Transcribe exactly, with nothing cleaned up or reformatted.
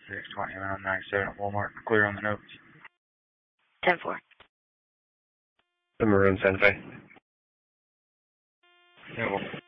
six twenty around ninety-seven at Walmart. Clear on the notes. ten four. The Maroon Santa Fe. Yeah, well.